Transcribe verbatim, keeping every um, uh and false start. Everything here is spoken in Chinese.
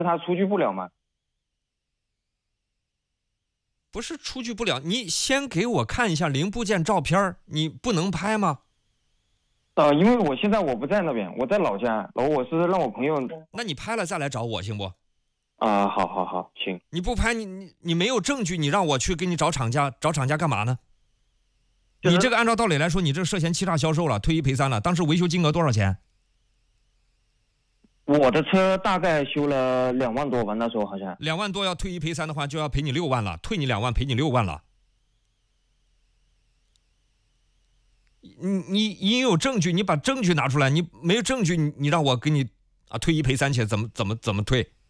他出具不了吗？ 不是出具不了，你先给我看一下零部件照片，你不能拍吗？ 呃，因为我现在我不在那边，我在老家，然后我是让我朋友。 那你拍了再来找我行不？ 啊、好好好，行。 你不拍，你你你没有证据，你让我去给你找厂家，找厂家干嘛呢？ 就是你这个按照道理来说，你这涉嫌欺诈销售了，退一赔三了。当时维修金额多少钱？ 我的车大概修了两万多吧，那时候好像。 两万多要退一赔三的话，就要赔你六万了，退你两万，赔你六万了。你你你有证据，你把证据拿出来，你没有证据，你你让我给你啊退一赔三去，怎么怎么怎么退？